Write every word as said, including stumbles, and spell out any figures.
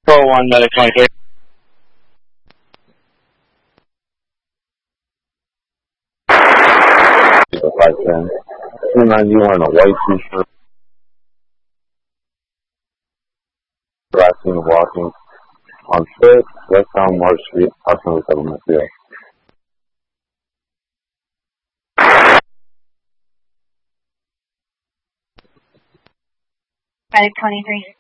four one, medic twenty-three. five ten. two ninety wearing a white t-shirt. Harassing and walking on foot, westbound March Street, approximately seven minutes ago. Medic twenty-three.